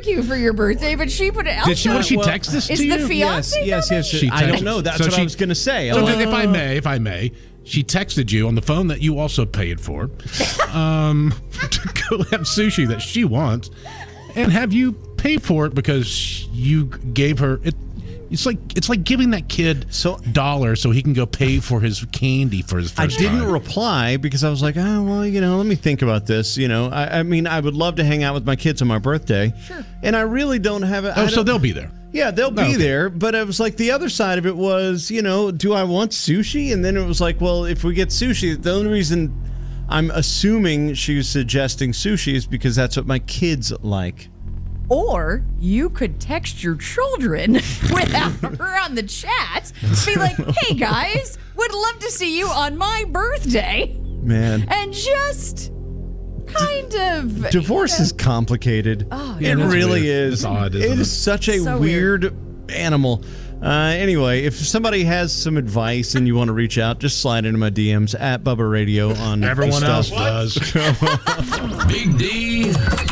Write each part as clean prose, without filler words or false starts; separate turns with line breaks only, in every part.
thank you for your birthday, but she put it out.
Did she text this to you?
Is the fiance?
Yes. I don't know. That's what I was going to say.
So if I may, she texted you on the phone that you also paid for to go have sushi that she wants, and have you pay for it because you gave her it. It's like giving that kid $1 so he can go pay for his candy for his first time.
I didn't reply because I was like, let me think about this. I mean, I would love to hang out with my kids on my birthday. Sure. And I really don't have it.
Oh, so they'll be there.
Yeah, they'll be there. But it was like the other side of it was, do I want sushi? And then it was like, well, if we get sushi, the only reason I'm assuming she was suggesting sushi is because that's what my kids like.
Or you could text your children without her on the chat. Be like, hey, guys, would love to see you on my birthday.
Man.
And just kind of...
Divorce is complicated.
Oh,
it really
weird.
is.
It's odd, isn't
it is such a weird animal. Anyway, if somebody has some advice and you want to reach out, just slide into my DMs at Bubba Radio on
Everyone else does.
Big D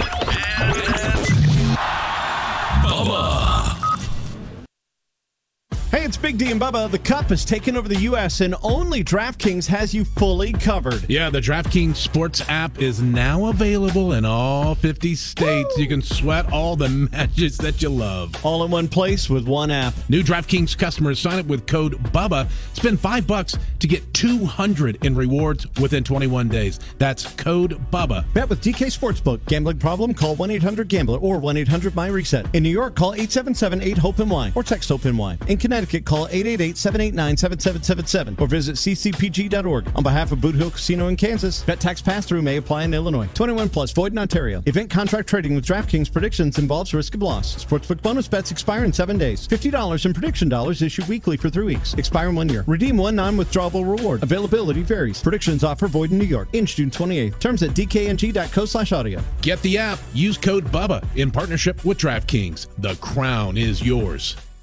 Bubba.
Hey, it's Big D and Bubba. The Cup has taken over the U.S. and only DraftKings has you fully covered.
Yeah, the DraftKings Sports app is now available in all 50 states. Woo! You can sweat all the matches that you love.
All in one place with one app.
New DraftKings customers sign up with code BUBBA. Spend $5 to get $200 in rewards within 21 days. That's code BUBBA.
Bet with DK Sportsbook. Gambling problem? Call 1-800-GAMBLER or 1-800-MY-RESET. In New York, call 877-8-HOPE-NY or text HOPE-NY. In Connecticut, call 888-789-7777 or visit ccpg.org. On behalf of Boot Hill Casino in Kansas, bet tax pass-through may apply in Illinois. 21 plus, void in Ontario. Event contract trading with DraftKings predictions involves risk of loss. Sportsbook bonus bets expire in 7 days. $50 in prediction dollars issued weekly for 3 weeks. Expire in 1 year. Redeem one non-withdrawable reward. Availability varies. Predictions offer void in New York. Ends June 28th. Terms at dkng.co/audio.
Get the app. Use code BUBBA in partnership with DraftKings. The crown is yours.